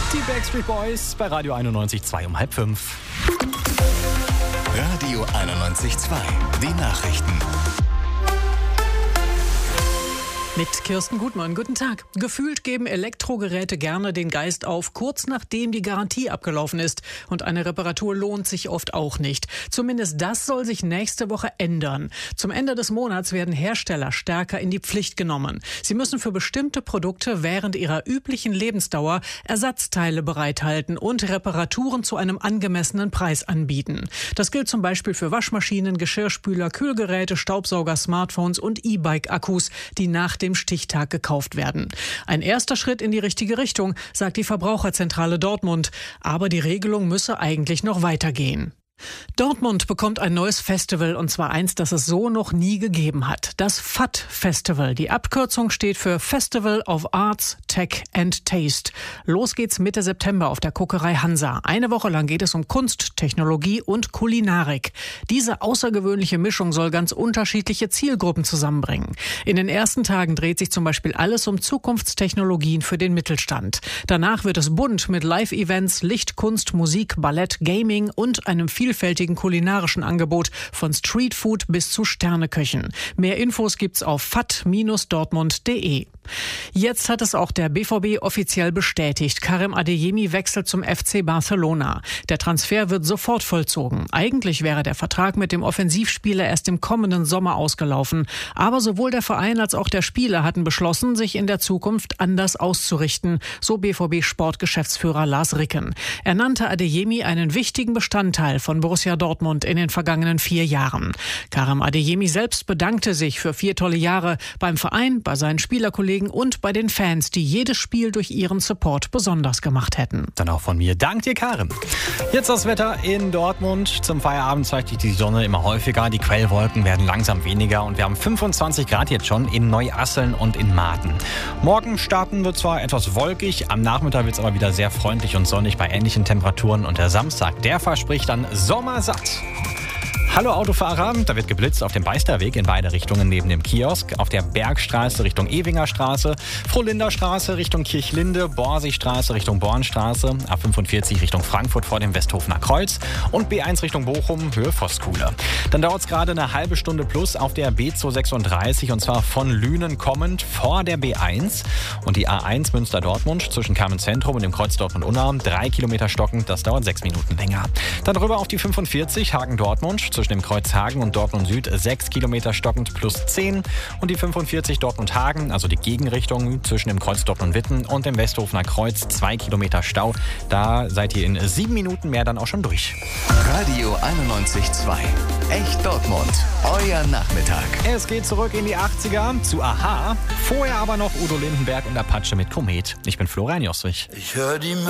Die Backstreet Boys bei Radio 91,2 um 4:30. Radio 91,2. Die Nachrichten. Mit Kirsten Gutmann, guten Tag. Gefühlt geben Elektrogeräte gerne den Geist auf, kurz nachdem die Garantie abgelaufen ist. Und eine Reparatur lohnt sich oft auch nicht. Zumindest das soll sich nächste Woche ändern. Zum Ende des Monats werden Hersteller stärker in die Pflicht genommen. Sie müssen für bestimmte Produkte während ihrer üblichen Lebensdauer Ersatzteile bereithalten und Reparaturen zu einem angemessenen Preis anbieten. Das gilt zum Beispiel für Waschmaschinen, Geschirrspüler, Kühlgeräte, Staubsauger, Smartphones und E-Bike-Akkus, die nach dem Stichtag gekauft werden. Ein erster Schritt in die richtige Richtung, sagt die Verbraucherzentrale Dortmund. Aber die Regelung müsse eigentlich noch weitergehen. Dortmund bekommt ein neues Festival, und zwar eins, das es so noch nie gegeben hat. Das FAT-Festival. Die Abkürzung steht für Festival of Arts, Tech and Taste. Los geht's Mitte September auf der Kokerei Hansa. Eine Woche lang geht es um Kunst, Technologie und Kulinarik. Diese außergewöhnliche Mischung soll ganz unterschiedliche Zielgruppen zusammenbringen. In den ersten Tagen dreht sich zum Beispiel alles um Zukunftstechnologien für den Mittelstand. Danach wird es bunt mit Live-Events, Lichtkunst, Musik, Ballett, Gaming und einem vielfältigen kulinarischen Angebot von Streetfood bis zu Sterneköchen. Mehr Infos gibt's auf fat-dortmund.de. Jetzt hat es auch der BVB offiziell bestätigt. Karim Adeyemi wechselt zum FC Barcelona. Der Transfer wird sofort vollzogen. Eigentlich wäre der Vertrag mit dem Offensivspieler erst im kommenden Sommer ausgelaufen. Aber sowohl der Verein als auch der Spieler hatten beschlossen, sich in der Zukunft anders auszurichten, so BVB-Sportgeschäftsführer Lars Ricken. Er nannte Adeyemi einen wichtigen Bestandteil von Borussia Dortmund in den vergangenen 4 Jahren. Karim Adeyemi selbst bedankte sich für 4 tolle Jahre beim Verein, bei seinen Spielerkollegen und bei den Fans, die jedes Spiel durch ihren Support besonders gemacht hätten. Dann auch von mir. Dank dir, Karin. Jetzt das Wetter in Dortmund. Zum Feierabend zeigt sich die Sonne immer häufiger. Die Quellwolken werden langsam weniger und wir haben 25 Grad jetzt schon in Neuasseln und in Maaten. Morgen starten wird zwar etwas wolkig, am Nachmittag wird es aber wieder sehr freundlich und sonnig bei ähnlichen Temperaturen und der Samstag, der verspricht dann sommersatt. Hallo Autofahrer, da wird geblitzt auf dem Beisterweg in beide Richtungen neben dem Kiosk, auf der Bergstraße Richtung Ewinger Straße, Frohlinder Straße Richtung Kirchlinde, Borsigstraße Richtung Bornstraße, A45 Richtung Frankfurt vor dem Westhofener Kreuz und B1 Richtung Bochum, Höhe Vosskuhle. Dann dauert es gerade eine halbe Stunde plus auf der B236 und zwar von Lünen kommend vor der B1 und die A1 Münster-Dortmund zwischen Kamenz-Zentrum und dem Kreuz Dortmund-Unna 3 Kilometer stockend, das dauert 6 Minuten länger. Dann rüber auf die 45 Hagen-Dortmund zwischen dem Kreuz Hagen und Dortmund Süd 6 Kilometer stockend plus 10 und die 45 Dortmund Hagen, also die Gegenrichtung zwischen dem Kreuz Dortmund Witten und dem Westhofener Kreuz 2 Kilometer Stau. Da seid ihr in 7 Minuten mehr dann auch schon durch. Radio 91,2. Echt Dortmund. Euer Nachmittag. Es geht zurück in die 80er zu Aha. Vorher aber noch Udo Lindenberg und Apache mit Komet. Ich bin Florian Jostrich. Ich höre die